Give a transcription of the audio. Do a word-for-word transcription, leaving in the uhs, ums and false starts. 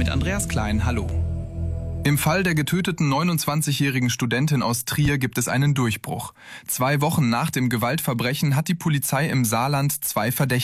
mit Andreas Klein. Hallo. Im Fall der getöteten neunundzwanzigjährigen Studentin aus Trier gibt es einen Durchbruch. Zwei Wochen nach dem Gewaltverbrechen hat die Polizei im Saarland zwei Verdächtige